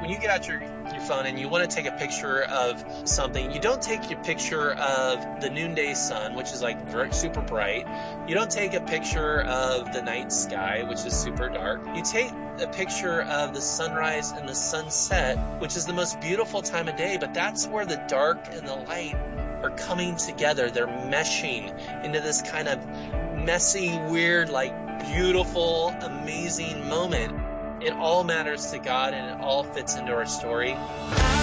when you get out your phone and you want to take a picture of something, you don't take a picture of the noonday sun, which is like super bright. You don't take a picture of the night sky, which is super dark. You take a picture of the sunrise and the sunset, which is the most beautiful time of day, but that's where the dark and the light are coming together. They're meshing into this kind of messy, weird, like beautiful, amazing moment. It all matters to God, and it all fits into our story.